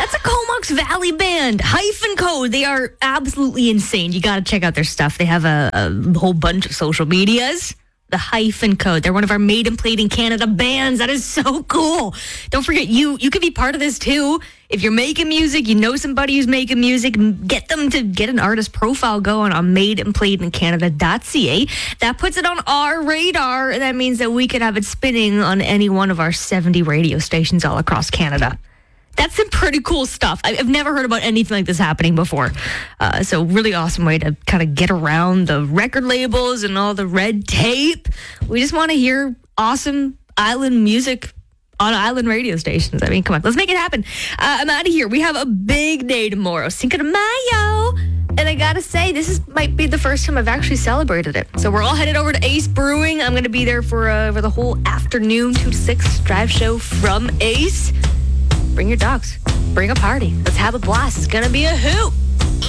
That's a Comox Valley band, Hyphen Code. They are absolutely insane. You got to check out their stuff. They have a whole bunch of social medias. The Hyphen Code. They're one of our Made and Played in Canada bands. That is so cool. Don't forget, you could be part of this too. If you're making music, you know somebody who's making music, get them to get an artist profile going on madeandplayedincanada.ca. That puts it on our radar. That means that we could have it spinning on any one of our 70 radio stations all across Canada. That's some pretty cool stuff. I've never heard about anything like this happening before. So really awesome way to kind of get around the record labels and all the red tape. We just want to hear awesome island music on island radio stations. I mean, come on, let's make it happen. I'm out of here. We have a big day tomorrow, Cinco de Mayo. And I gotta say, might be the first time I've actually celebrated it. So we're all headed over to Ace Brewing. I'm going to be there for the whole afternoon, 2 to 6 drive show from Ace. Bring your dogs. Bring a party. Let's have a blast. It's going to be a hoot.